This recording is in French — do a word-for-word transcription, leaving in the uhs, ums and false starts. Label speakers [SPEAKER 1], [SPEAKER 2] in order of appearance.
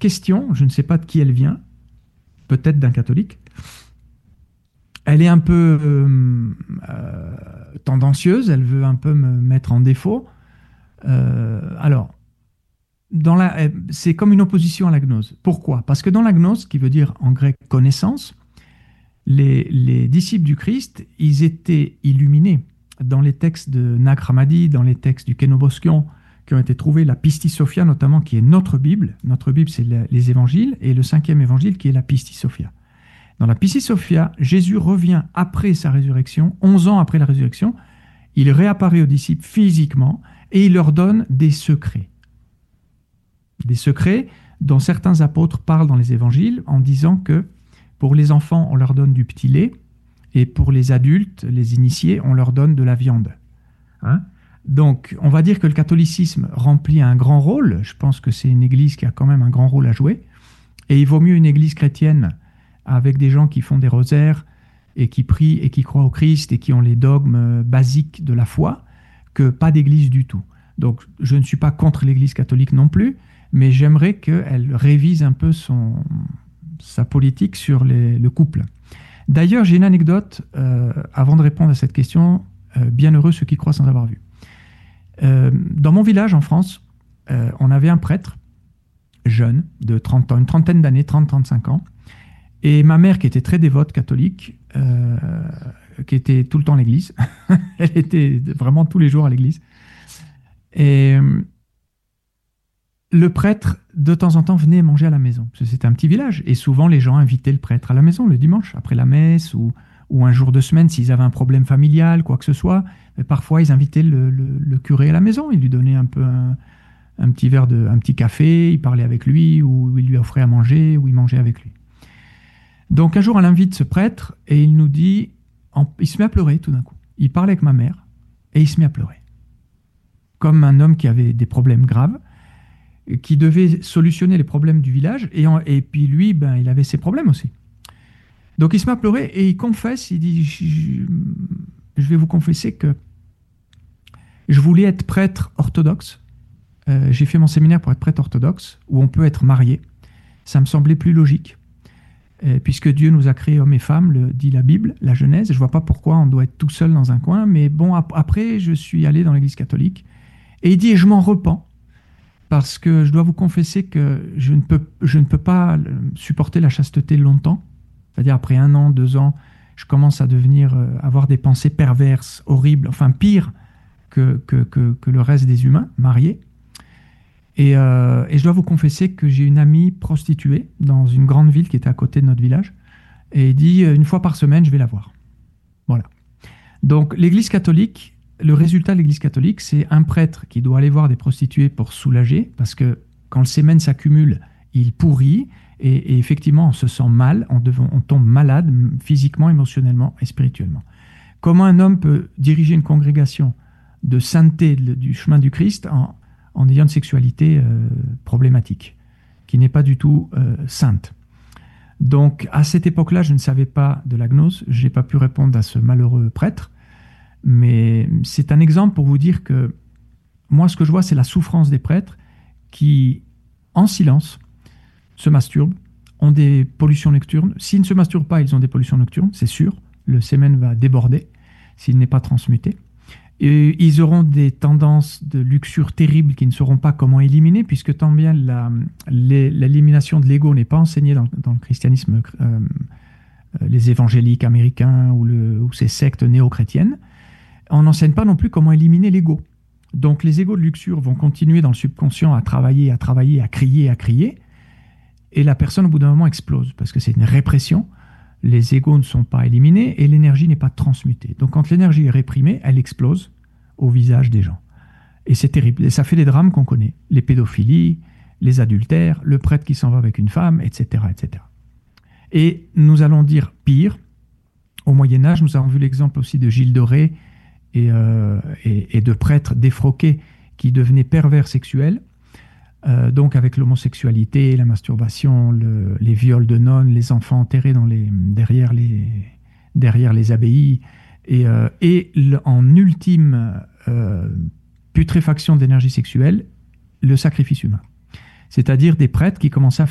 [SPEAKER 1] question, je ne sais pas de qui elle vient, peut-être d'un catholique. Elle est un peu euh, euh, tendancieuse, elle veut un peu me mettre en défaut. Euh, alors, dans la, c'est comme une opposition à la gnose. Pourquoi? Parce que dans la gnose, qui veut dire en grec connaissance, les, les disciples du Christ, ils étaient illuminés. Dans les textes de Nag Hammadi, dans les textes du Kénoboskion, qui ont été trouvés, la Pistis Sophia notamment, qui est notre Bible. Notre Bible, c'est les évangiles, et le cinquième évangile, qui est la Pistis Sophia. Dans la Pistis Sophia, Jésus revient après sa résurrection, onze ans après la résurrection, il réapparaît aux disciples physiquement, et il leur donne des secrets. Des secrets dont certains apôtres parlent dans les évangiles, en disant que pour les enfants, on leur donne du petit lait, et pour les adultes, les initiés, on leur donne de la viande. Hein? Donc, on va dire que le catholicisme remplit un grand rôle. Je pense que c'est une église qui a quand même un grand rôle à jouer. Et il vaut mieux une église chrétienne avec des gens qui font des rosaires et qui prient et qui croient au Christ et qui ont les dogmes basiques de la foi que pas d'église du tout. Donc, je ne suis pas contre l'église catholique non plus, mais j'aimerais qu'elle révise un peu son, sa politique sur les, le couple. D'ailleurs, j'ai une anecdote, euh, avant de répondre à cette question, euh, bienheureux ceux qui croient sans avoir vu. Euh, dans mon village en France, euh, on avait un prêtre jeune, de trente ans, une trentaine d'années, trente à trente-cinq ans, et ma mère qui était très dévote catholique, euh, qui était tout le temps à l'église, elle était vraiment tous les jours à l'église, et euh, le prêtre, de temps en temps, venait manger à la maison, parce que c'était un petit village, et souvent les gens invitaient le prêtre à la maison le dimanche, après la messe, ou, ou un jour de semaine, s'ils avaient un problème familial, quoi que ce soit. Mais parfois, ils invitaient le, le, le curé à la maison, ils lui donnaient un peu un, un petit verre de, un petit café, ils parlaient avec lui, ou ils lui offraient à manger, ou ils mangeaient avec lui. Donc un jour, elle invite ce prêtre, et il nous dit, en, il se met à pleurer tout d'un coup. Il parle avec ma mère, et il se met à pleurer. Comme un homme qui avait des problèmes graves, qui devait solutionner les problèmes du village, et, en, et puis lui, ben, il avait ses problèmes aussi. Donc il se met à pleurer, et il confesse, il dit, je, je vais vous confesser que je voulais être prêtre orthodoxe, euh, j'ai fait mon séminaire pour être prêtre orthodoxe, où on peut être marié, ça me semblait plus logique, euh, puisque Dieu nous a créés hommes et femmes, le dit la Bible, la Genèse, je ne vois pas pourquoi on doit être tout seul dans un coin, mais bon, ap- après je suis allé dans l'église catholique, et il dit, et je m'en repens, parce que je dois vous confesser que je ne peux, je ne peux pas supporter la chasteté longtemps. C'est-à-dire après un an, deux ans, je commence à devenir, euh, avoir des pensées perverses, horribles, enfin pires que, que, que, que le reste des humains mariés. Et, euh, et je dois vous confesser que j'ai une amie prostituée dans une grande ville qui était à côté de notre village. Et il dit, une fois par semaine, je vais la voir. Voilà. Donc l'église catholique... Le résultat de l'église catholique, c'est un prêtre qui doit aller voir des prostituées pour soulager, parce que quand le sémen s'accumule, il pourrit, et, et effectivement, on se sent mal, on, devant, on tombe malade physiquement, émotionnellement et spirituellement. Comment un homme peut diriger une congrégation de sainteté du chemin du Christ en, en ayant une sexualité euh, problématique, qui n'est pas du tout euh, sainte? Donc, à cette époque-là, je ne savais pas de la gnose, je n'ai pas pu répondre à ce malheureux prêtre, mais c'est un exemple pour vous dire que moi, ce que je vois, c'est la souffrance des prêtres qui, en silence, se masturbent, ont des pollutions nocturnes. S'ils ne se masturbent pas, ils ont des pollutions nocturnes, c'est sûr. Le sémen va déborder s'il n'est pas transmuté. Et ils auront des tendances de luxure terribles qu'ils ne sauront pas comment éliminer, puisque tant bien la, l'élimination de l'ego n'est pas enseignée dans, dans le christianisme, euh, les évangéliques américains ou, le, ou ces sectes néo-chrétiennes, on n'enseigne pas non plus comment éliminer l'ego. Donc les égos de luxure vont continuer dans le subconscient à travailler, à travailler, à crier, à crier, et la personne au bout d'un moment explose, parce que c'est une répression, les égos ne sont pas éliminés et l'énergie n'est pas transmutée. Donc quand l'énergie est réprimée, elle explose au visage des gens. Et c'est terrible, et ça fait des drames qu'on connaît, les pédophilies, les adultères, le prêtre qui s'en va avec une femme, et cetera, et cetera. Et nous allons dire pire, au Moyen-Âge, nous avons vu l'exemple aussi de Gilles de Rais, Et, euh, et, et de prêtres défroqués qui devenaient pervers sexuels, euh, donc avec l'homosexualité, la masturbation, le, les viols de nonnes, les enfants enterrés dans les, derrière, les, derrière les abbayes, et, euh, et le, en ultime euh, putréfaction d'énergie sexuelle, le sacrifice humain. C'est-à-dire des prêtres qui commençaient à